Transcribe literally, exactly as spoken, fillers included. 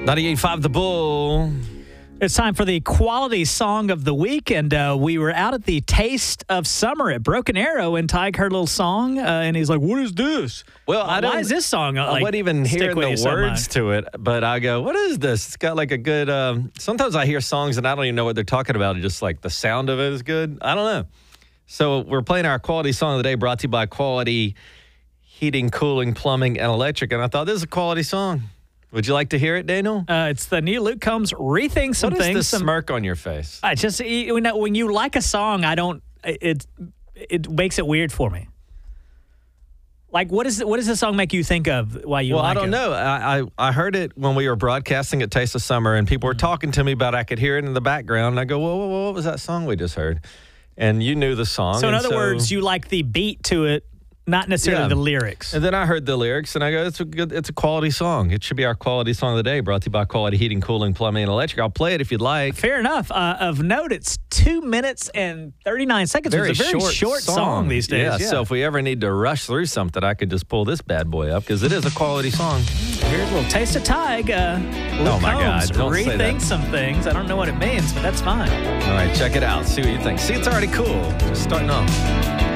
ninety-eight point five The Bull. It's time for the quality song of the week, and uh, we were out at the Taste of Summer at Broken Arrow, and Tyke heard a little song, uh, and he's like, what is this? Well, I don't, Why is this song uh, like, I wasn't even hearing the so words much? to it, but I go, what is this? It's got like a good, um, sometimes I hear songs and I don't even know what they're talking about. It's just like the sound of it is good. I don't know. So we're playing our quality song of the day, brought to you by Quality Heating, Cooling, Plumbing, and Electric, and I thought this is a quality song. Would you like to hear it, Daniel? Uh, it's the new Luke Combs Rethink Some What is Things. the some, smirk on your face? I just, you know, when you like a song, I don't, it it makes it weird for me. Like, what is what does the song make you think of while you well, like it? I don't know. I, I I heard it when we were broadcasting at Taste of Summer, and people were talking to me about it. I could hear it in the background, and I go, whoa, whoa, whoa, what was that song we just heard? And you knew the song. So in and other words, you like the beat to it, not necessarily Yeah. the lyrics. And then I heard the lyrics, and I go, it's a good, it's a quality song. It should be our quality song of the day, brought to you by Quality Heating, Cooling, Plumbing, and Electric. I'll play it if you'd like. Fair enough. Uh, of note, it's two minutes and thirty-nine seconds. Very it's a very short, short, song. these days. Yeah, Yeah. so if we ever need to rush through something, I could just pull this bad boy up, because it is a quality song. Here's a little taste of Tig. Uh, Luke Oh, my God. Combs, Don't say rethink that. some things. I don't know what it means, but that's fine. All right, check it out. See what you think. See, it's already cool. Just starting off.